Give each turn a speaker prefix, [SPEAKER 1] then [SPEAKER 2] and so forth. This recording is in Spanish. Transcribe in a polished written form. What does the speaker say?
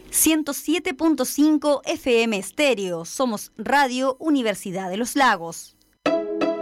[SPEAKER 1] 107.5 FM Estéreo. Somos Radio Universidad de los Lagos.